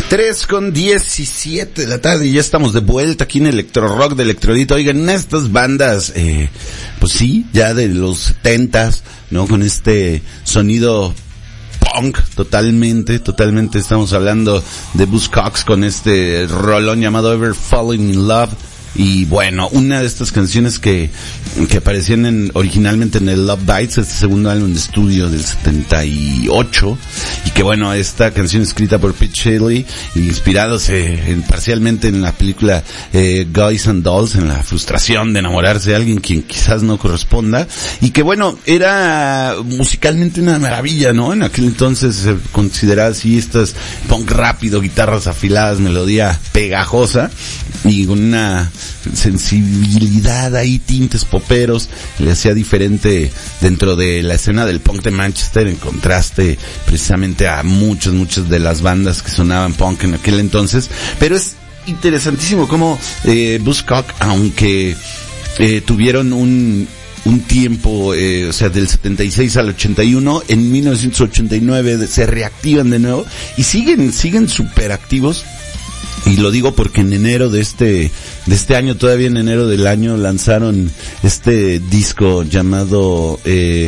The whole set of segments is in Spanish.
3:17 de la tarde y ya estamos de vuelta aquí en Electro Rock de Electrolito. Oigan, estas bandas, pues sí, ya de los 70s, ¿no? Con este sonido punk, totalmente, estamos hablando de Buzzcocks con este rolón llamado Ever Falling in Love. Y bueno, una de estas canciones que aparecían originalmente en el Love Bites, este segundo álbum de estudio del 78, y que bueno, esta canción escrita por Pete Shelley, inspirados parcialmente en la película Guys and Dolls, en la frustración de enamorarse de alguien quien quizás no corresponda, y que bueno, era musicalmente una maravilla, ¿no? En aquel entonces se consideraba así, estas punk rápido, guitarras afiladas, melodía pegajosa, y con una sensibilidad ahí, tintes poperos, le hacía diferente dentro de la escena del punk de Manchester, en contraste precisamente a muchas de las bandas que sonaban punk en aquel entonces. Pero es interesantísimo cómo Buzzcock, aunque tuvieron un tiempo, o sea, del 76 al 81, en 1989 se reactivan de nuevo y siguen súper activos. Y lo digo porque en enero de este año, todavía en enero del año, lanzaron este disco llamado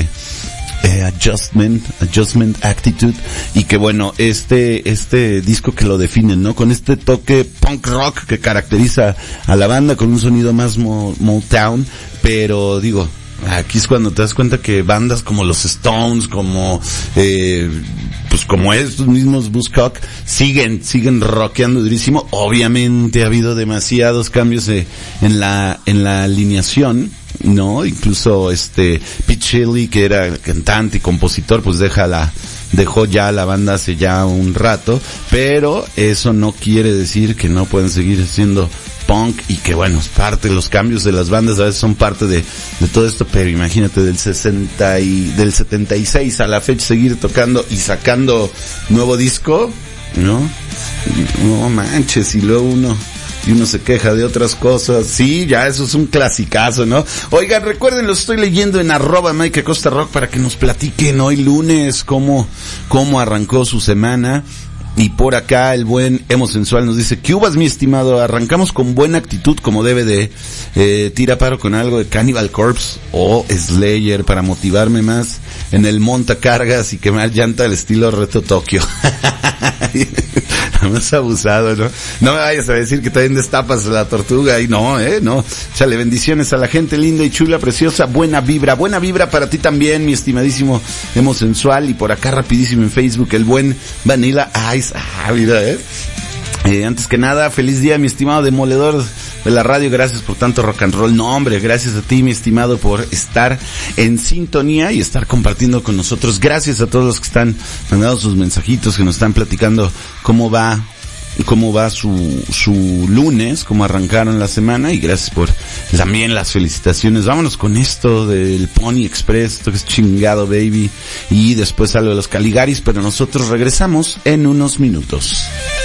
Adjustment Attitude, y que bueno, este disco que lo definen, ¿no? Con este toque punk rock que caracteriza a la banda, con un sonido más Motown, pero digo, aquí es cuando te das cuenta que bandas como los Stones, como pues como estos mismos Buzzcock, siguen rockeando durísimo. Obviamente ha habido demasiados cambios en la alineación, ¿no? Incluso Pete Shelley, que era cantante y compositor, pues dejó ya la banda hace ya un rato, pero eso no quiere decir que no pueden seguir siendo punk, y que bueno, es parte de los cambios de las bandas, a veces son parte de todo esto. Pero imagínate, del 76 a la fecha seguir tocando y sacando nuevo disco, ¿no? No manches, y luego uno se queja de otras cosas. Sí, ya eso es un clasicazo, ¿no? Oigan, recuerden, los estoy leyendo en @MikeAcosta_Rock para que nos platiquen hoy lunes cómo arrancó su semana. Y por acá el buen Emo Sensual nos dice: ¿qué hubas, mi estimado? Arrancamos con buena actitud como debe de. Tira paro con algo de Cannibal Corpse o Slayer para motivarme más en el montacargas y quemar llanta al estilo Reto Tokio. Más abusado, ¿no? No me vayas a decir que también destapas la tortuga y no. Chale, bendiciones a la gente linda y chula, preciosa, buena vibra para ti también, mi estimadísimo Emo Sensual. Y por acá rapidísimo en Facebook, el buen Vanilla Ice. Mira, antes que nada, feliz día, mi estimado demoledor de la radio, gracias por tanto rock and roll. No, hombre, gracias a ti, mi estimado, por estar en sintonía y estar compartiendo con nosotros. Gracias a todos los que están mandando sus mensajitos, que nos están platicando cómo va su lunes, cómo arrancaron la semana, y gracias por también las felicitaciones. Vámonos con esto del Pony Express, esto que es chingado, baby, y después algo de los Caligaris, pero nosotros regresamos en unos minutos.